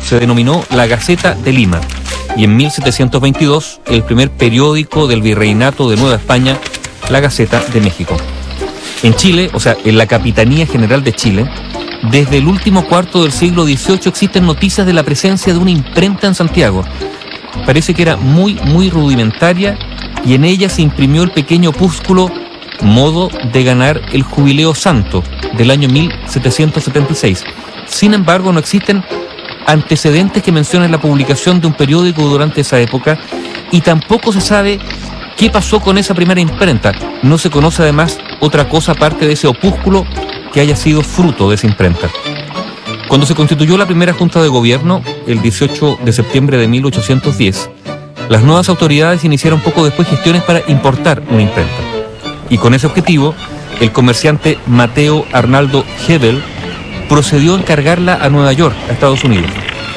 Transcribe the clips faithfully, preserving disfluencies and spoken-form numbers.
se denominó La Gaceta de Lima y en mil setecientos veintidós el primer periódico del Virreinato de Nueva España, La Gaceta de México. En Chile, o sea, en la Capitanía General de Chile, desde el último cuarto del siglo dieciocho existen noticias de la presencia de una imprenta en Santiago. Parece que era muy, muy rudimentaria y en ella se imprimió el pequeño opúsculo Modo de ganar el Jubileo Santo del año mil setecientos setenta y seis. Sin embargo, no existen antecedentes que mencionen la publicación de un periódico durante esa época y tampoco se sabe qué pasó con esa primera imprenta. No se conoce además otra cosa aparte de ese opúsculo que haya sido fruto de esa imprenta. Cuando se constituyó la primera Junta de Gobierno, el dieciocho de septiembre de mil ochocientos diez, las nuevas autoridades iniciaron poco después gestiones para importar una imprenta. Y con ese objetivo, el comerciante Mateo Arnaldo Hebel procedió a encargarla a Nueva York, a Estados Unidos.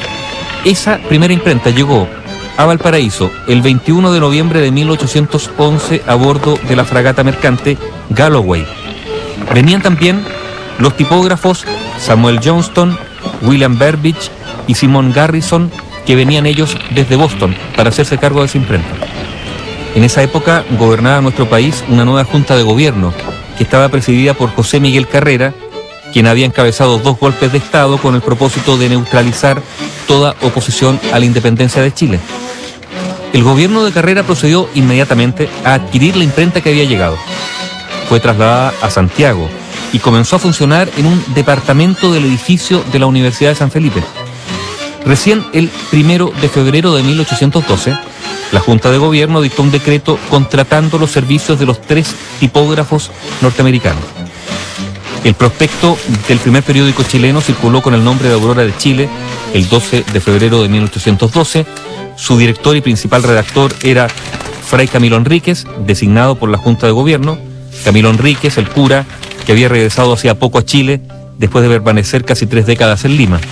Esa primera imprenta llegó a Valparaíso el veintiuno de noviembre de mil ochocientos once a bordo de la fragata mercante Galloway. Venían también los tipógrafos Samuel Johnston, William Burbidge y Simon Garrison, que venían ellos desde Boston para hacerse cargo de esa imprenta. En esa época gobernaba nuestro país una nueva Junta de Gobierno que estaba presidida por José Miguel Carrera, quien había encabezado dos golpes de Estado con el propósito de neutralizar toda oposición a la independencia de Chile. El gobierno de Carrera procedió inmediatamente a adquirir la imprenta que había llegado. Fue trasladada a Santiago y comenzó a funcionar en un departamento del edificio de la Universidad de San Felipe. Recién el primero de febrero de mil ochocientos doce, la Junta de Gobierno dictó un decreto contratando los servicios de los tres tipógrafos norteamericanos. El prospecto del primer periódico chileno circuló con el nombre de Aurora de Chile el doce de febrero de mil ochocientos doce. Su director y principal redactor era Fray Camilo Enríquez, designado por la Junta de Gobierno. Camilo Enríquez, el cura, que había regresado hacía poco a Chile después de permanecer casi tres décadas en Lima.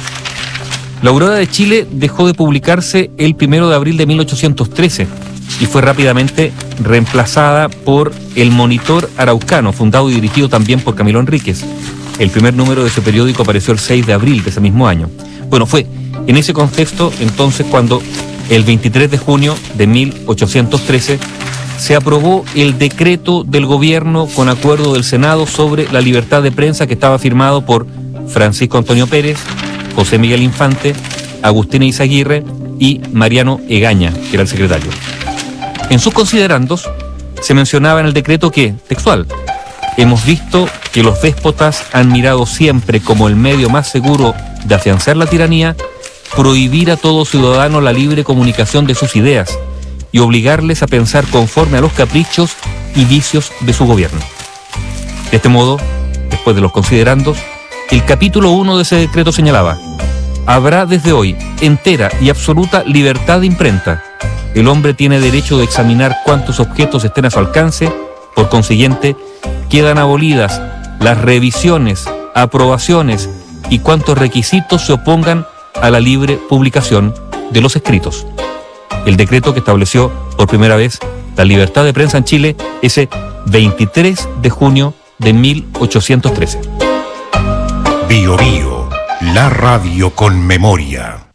La Aurora de Chile dejó de publicarse el primero de abril de mil ochocientos trece y fue rápidamente reemplazada por El Monitor Araucano, fundado y dirigido también por Camilo Enríquez. El primer número de ese periódico apareció el seis de abril de ese mismo año. Bueno, fue en ese contexto entonces cuando el veintitrés de junio de mil ochocientos trece se aprobó el decreto del gobierno con acuerdo del Senado sobre la libertad de prensa, que estaba firmado por Francisco Antonio Pérez, José Miguel Infante, Agustina Izaguirre y Mariano Egaña, que era el secretario. En sus considerandos se mencionaba en el decreto que, textual, hemos visto que los déspotas han mirado siempre como el medio más seguro de afianzar la tiranía, prohibir a todo ciudadano la libre comunicación de sus ideas y obligarles a pensar conforme a los caprichos y vicios de su gobierno. De este modo, después de los considerandos, el capítulo uno de ese decreto señalaba: habrá desde hoy entera y absoluta libertad de imprenta. El hombre tiene derecho de examinar cuántos objetos estén a su alcance. Por consiguiente, quedan abolidas las revisiones, aprobaciones y cuantos requisitos se opongan a la libre publicación de los escritos. El decreto que estableció por primera vez la libertad de prensa en Chile ese veintitrés de junio de mil ochocientos trece. Bio Bio, la radio con memoria.